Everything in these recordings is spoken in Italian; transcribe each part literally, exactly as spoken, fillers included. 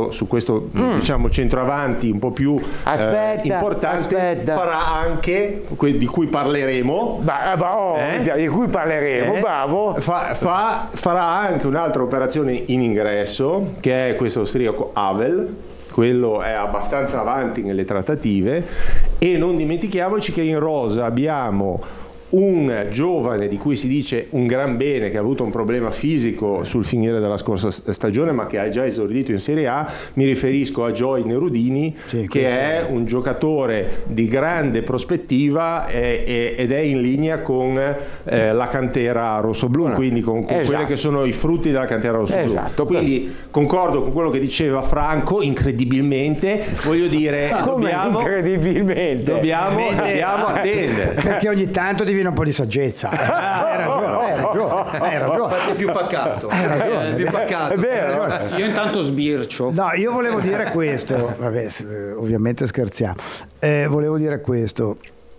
questo, su questo mm. diciamo centroavanti un po' più aspetta, eh, importante, aspetta. farà anche di cui parleremo, bah, bah, oh, eh? di cui parleremo, eh? bravo. Fa, fa, farà anche un'altra operazione in ingresso, che è questo austriaco Havel. Quello è abbastanza avanti nelle trattative, e non dimentichiamoci che in rosa abbiamo un giovane di cui si dice un gran bene, che ha avuto un problema fisico sul finire della scorsa stagione ma che ha già esordito in Serie A. Mi riferisco a Joy Nerudini, sì, che è un giocatore di grande prospettiva e, e, ed è in linea con eh, la cantera rossoblù, no, quindi con, con esatto. quelle che sono i frutti della cantera rossoblù. Esatto. Quindi concordo con quello che diceva Franco, incredibilmente, voglio dire, dobbiamo, incredibilmente dobbiamo, dobbiamo attendere, perché ogni tanto divina un po' di saggezza. Hai ragione, hai ragione, hai ragione. Infatti è più pacato. Hai ragione, è più pacato. È vero. Io intanto sbircio. No, io volevo dire questo. Vabbè, ovviamente scherziamo. Eh, volevo dire questo.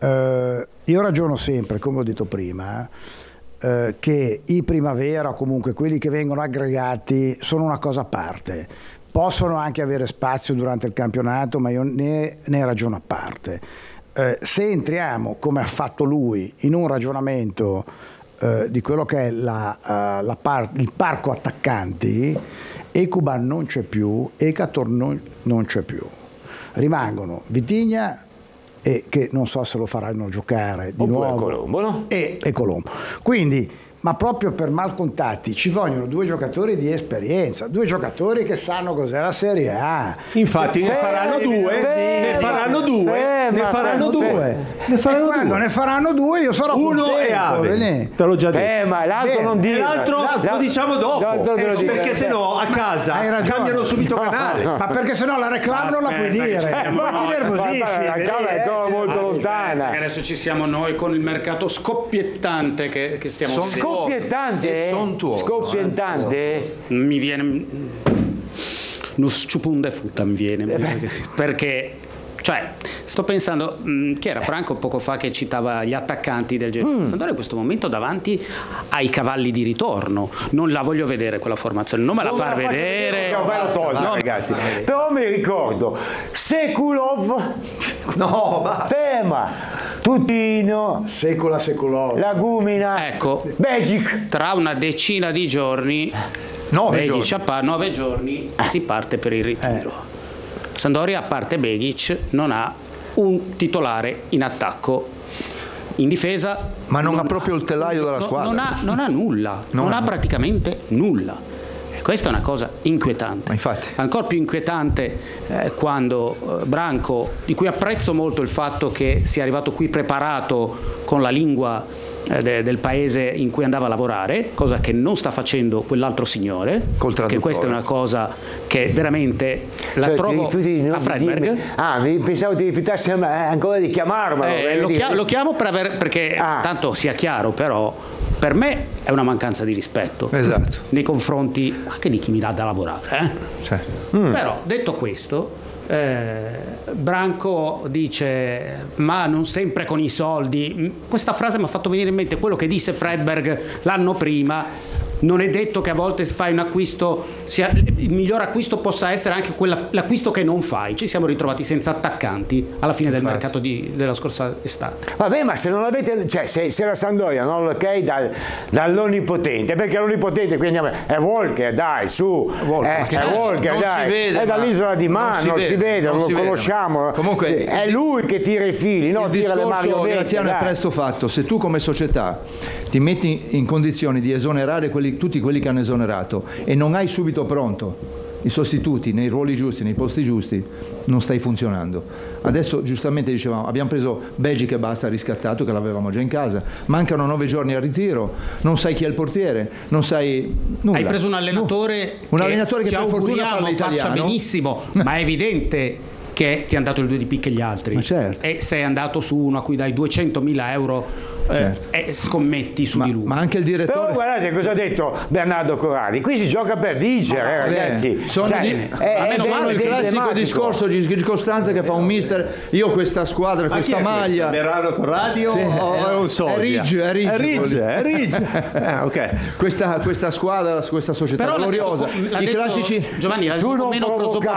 Eh, io ragiono sempre, come ho detto prima, eh, che i primavera, o comunque quelli che vengono aggregati, sono una cosa a parte. Possono anche avere spazio durante il campionato, ma io ne, ne ragiono a parte. Eh, se entriamo, come ha fatto lui, in un ragionamento eh, di quello che è la, uh, la par- il parco attaccanti, Ekuban non c'è più, Ekator non, non c'è più, rimangono Vitigna, e che non so se lo faranno giocare di Oppure nuovo, Colombo, no? e, e Colombo. Quindi, ma proprio per malcontatti ci vogliono due giocatori di esperienza, due giocatori che sanno cos'è la Serie A. Infatti ne faranno due, ne faranno due, ne faranno due, ne faranno due. Quando ne faranno due io sarò uno contento, e Ave, te l'ho già detto. Eh, ma l'altro Bene. non dire. L'altro lo diciamo dopo, eh, sì, perché eh, sennò a casa cambiano subito no, canale. Ma perché sennò la reclama non la puoi dire. Eh, Ma ti nervosisci. La cava è ancora molto lontana. Adesso ci siamo noi con il mercato scoppiettante che, che stiamo Scoppiettante? Sontuoso. Scoppiettante? Mi viene uno sciupunde frutta mi viene perché, perché cioè sto pensando mh, chi era Franco poco fa che citava gli attaccanti del genere. mm. Sampdoria in questo momento davanti ai cavalli di ritorno, non la voglio vedere quella formazione, non me la far vedere, no, tolta, no, ragazzi. Però mi ricordo Sekulov, no, ma Tema, Tutino, Secula Seculov, Lagumina, ecco, Begic. tra una decina di giorni, nove Begic giorni, a nove giorni si parte per il ritiro. eh. Sampdoria, a parte Begic, non ha un titolare in attacco. In difesa, ma non, non ha proprio ha, il telaio della no, squadra. Non ha, non ha nulla, non, non ha praticamente nulla. E questa è una cosa inquietante. Ma infatti. Ancora più inquietante eh, quando eh, Branco, di cui apprezzo molto il fatto che sia arrivato qui preparato con la lingua eh, del paese in cui andava a lavorare, cosa che non sta facendo quell'altro signore, che questa è una cosa che veramente la cioè, trovo rifiuti, a Freiberg. Di, ah, pensavo ti rifiutassi ancora di chiamarmelo. Eh, lo, chiamo, lo chiamo per aver, perché ah. tanto sia chiaro, però per me è una mancanza di rispetto, esatto, nei confronti anche di chi mi dà da lavorare. Eh? Cioè. Mm. Però detto questo, eh, Branco dice ma non sempre con i soldi. Questa frase mi ha fatto venire in mente quello che disse Freiberg l'anno prima. Non è detto che a volte fai un acquisto, sia, il miglior acquisto possa essere anche quella, l'acquisto che non fai. Ci siamo ritrovati senza attaccanti alla fine del Infatti. mercato di, della scorsa estate. Vabbè, ma se non avete, cioè se, se la Sampdoria non lo ok dal, dall'onnipotente, perché l'onnipotente qui andiamo, è Walker, dai, su, Walker, eh, è Walker, non dai, si vede, è dall'isola di Man, non, non si vede, non lo si conosciamo. Vede. Comunque, sì, è lui che tira i fili, no? Il Tira le discorso, Graziano, è presto fatto. Se tu come società ti metti in condizioni di esonerare quelli, tutti quelli che hanno esonerato e non hai subito pronto i sostituti nei ruoli giusti, nei posti giusti, non stai funzionando. Adesso giustamente dicevamo, abbiamo preso Begic e basta, riscattato, che l'avevamo già in casa, mancano nove giorni al ritiro, non sai chi è il portiere, non sai nulla. Hai preso un allenatore no. un che allenatore che ci per fortuna parla faccia italiano benissimo, ma è evidente che ti hanno dato il due di picche gli altri. Ma certo. E sei andato su uno a cui dai duecentomila euro certo. eh, e scommetti su ma, di lui. Ma anche il direttore. Però guardate cosa ha detto Bernardo Corradi, qui si gioca per vincere, eh, ragazzi. Sono, Dai, di, è, è, è sono il classico discorso di Costanza che fa un mister, io questa squadra, ma questa maglia. Bernardo Corradi o sì, è un sosia? È Ridge, è Ridge. È Ridge, è Ridge. ah, okay. questa, questa squadra, questa società però gloriosa. L'ha detto, l'ha I detto, classici. Giovanni, l'ha detto meno prosopopemente.